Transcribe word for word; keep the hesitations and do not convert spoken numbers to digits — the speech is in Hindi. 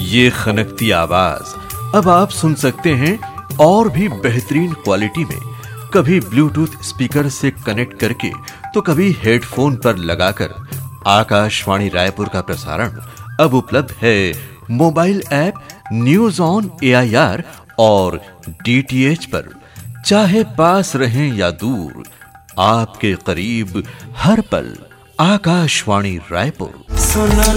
ये खनकती आवाज अब आप सुन सकते हैं और भी बेहतरीन क्वालिटी में, कभी ब्लूटूथ स्पीकर से कनेक्ट करके तो कभी हेडफोन पर लगाकर। आकाशवाणी रायपुर का प्रसारण अब उपलब्ध है mobile app news on A I R और डी टी एच पर। चाहे पास रहें या दूर, आपके करीब हर पल आकाशवाणी रायपुर।